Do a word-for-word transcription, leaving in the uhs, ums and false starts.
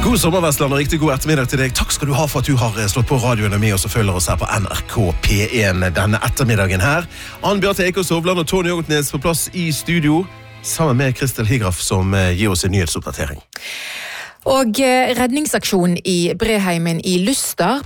God sommer, Vestland, og riktig god ettermiddag til deg. Takk skal du ha for at du har slått på radioen med oss og følger oss her på N R K P en denne ettermiddagen her. Ann Bjarte Ekås Hovland og Tony Ogtnes på plass i studio, sammen med Kristel Higraf som gir oss en nyhetsoppdatering. Og redningsaksjonen i Breheimen i Luster